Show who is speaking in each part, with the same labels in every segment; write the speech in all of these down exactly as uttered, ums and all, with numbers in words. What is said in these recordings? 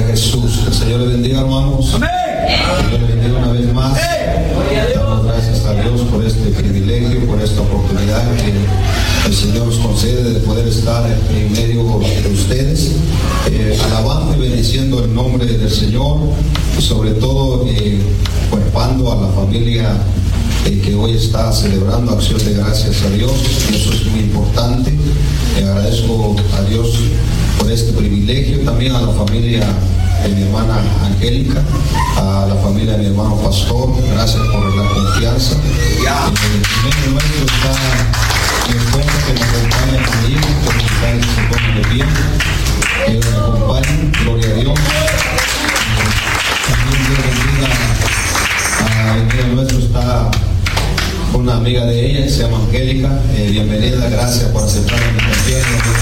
Speaker 1: a Jesús. El Señor le bendiga, hermanos.
Speaker 2: Amén.
Speaker 1: El Señor le bendiga una vez más. Damos gracias a Dios por este privilegio, por esta oportunidad que el Señor nos concede de poder estar en medio de ustedes, eh, alabando y bendiciendo el nombre del Señor, y sobre todo eh, cuerpando a la familia eh, que hoy está celebrando acción de gracias a Dios. Y eso es muy importante. Le agradezco a Dios por este privilegio, también a la familia de mi hermana Angélica, a la familia de mi hermano Pastor, gracias por la confianza. En medio nuestro está mi esposa que me acompaña conmigo, que están se ponen de pie, que me acompañan, gloria a Dios. También Dios bendiga, a, en medio nuestro está una amiga de ella que se llama Angélica. Eh, bienvenida, gracias por aceptar la invitación.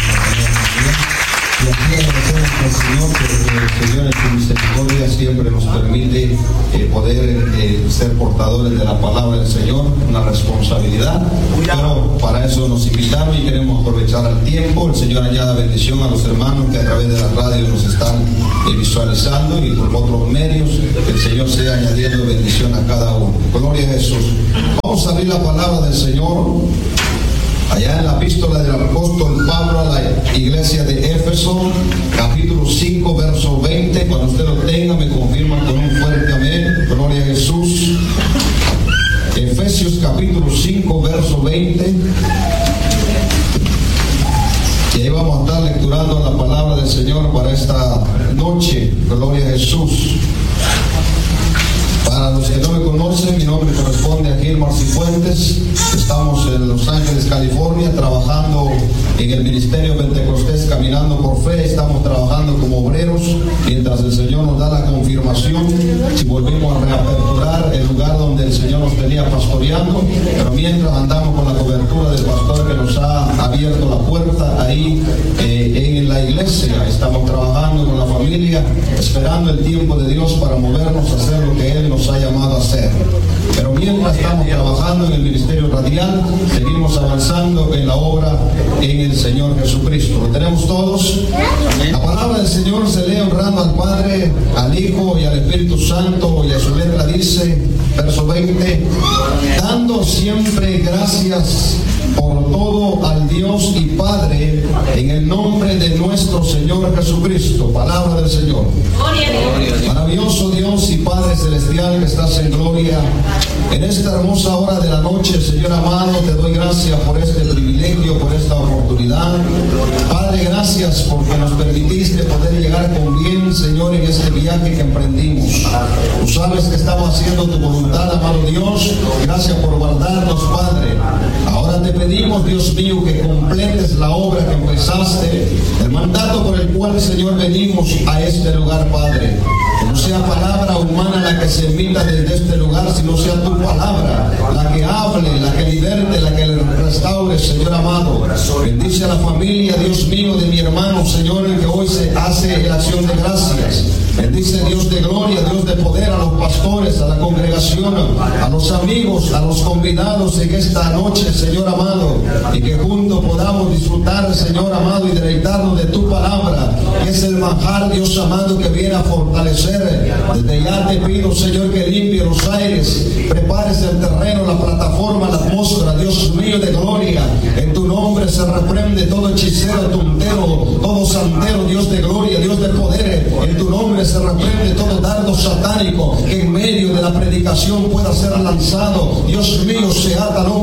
Speaker 1: Y aquí agradecemos al Señor porque el Señor en su misericordia siempre nos permite eh, poder eh, ser portadores de la palabra del Señor, una responsabilidad, pero para eso nos invitaron y queremos aprovechar el tiempo. El Señor añada bendición a los hermanos que a través de la radio nos están eh, visualizando, y por otros medios que el Señor sea añadiendo bendición a cada uno. Gloria a Jesús. Vamos a abrir la palabra del Señor allá en la epístola del apóstol Pablo a la iglesia de Éfeso, capítulo cinco, verso veinte. Cuando usted lo tenga, me confirma con un fuerte amén. Gloria a Jesús. Efesios capítulo cinco, verso veinte. Y ahí vamos a estar lecturando la palabra del Señor para esta noche. Gloria a Jesús. Para los que no me conocen, mi nombre corresponde a Gilmar Cifuentes. Estamos en Los Ángeles, California, trabajando en el ministerio Pentecostés, caminando por fe. Estamos trabajando como obreros mientras el Señor nos da la confirmación si volvemos a reaperturar el lugar donde el Señor nos tenía pastoreando. Pero mientras andamos con la cobertura del pastor que nos ha abierto la puerta ahí eh, en la iglesia, estamos trabajando con la familia, esperando el tiempo de Dios para movernos a hacer lo que Él nos ha llamado a hacer. Pero mientras estamos trabajando en el ministerio radial, seguimos avanzando en la obra en el Señor Jesucristo. ¿Lo tenemos todos? La palabra del Señor se lee honrando al Padre, al Hijo y al Espíritu Santo, y a su letra dice, verso veinte, dando siempre gracias por todo al Dios y Padre en el nombre de nuestro Señor Jesucristo. Palabra del Señor. Maravilloso Dios y Padre celestial que estás en gloria, en esta hermosa hora de la noche, Señor amado, te doy gracias por este privilegio, por esta oportunidad. Padre, gracias porque nos permitiste poder llegar con bien, Señor, en este viaje que emprendimos. Tú sabes que estamos haciendo tu voluntad, amado Dios. Gracias por guardarnos, Padre. Ahora te pedimos, Dios mío, que completes la obra que empezaste, el mandato por el cual, Señor, venimos a este lugar, Padre. Que no sea palabra humana la que se emita desde este lugar, sino sea tu palabra la que hable, la que liberte, la que le restaure, Señor amado. Bendice a la familia, Dios mío, de mi hermano, Señor, en que hoy se hace la acción de gracias. Bendice, Dios de gloria, Dios de poder, a los pastores, a la congregación, a los amigos, a los convidados en esta noche, Señor amado, y que juntos podamos disfrutar, Señor amado, y deleitarnos de tu palabra, que es el manjar, Dios amado, que viene a fortalecer. Desde ya te pido, Señor, que limpie los aires, prepares el terreno, la plataforma, la atmósfera, Dios mío de gloria. En tu nombre se reprende todo hechicero, tontero, todo santero, Dios de gloria, Dios de poder. En tu nombre se reprende todo dardo satánico que en medio de la predicación pueda ser lanzado. Dios mío, se ata al hombre